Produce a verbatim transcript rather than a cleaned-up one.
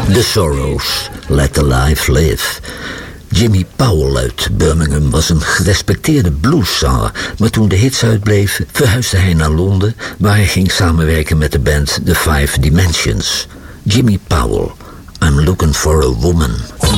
The Sorrows, Let the Life Live. Jimmy Powell uit Birmingham was een gerespecteerde blueszanger, maar toen de hits uitbleven verhuisde hij naar Londen, waar hij ging samenwerken met de band The Five Dimensions. Jimmy Powell, I'm Looking for a Woman.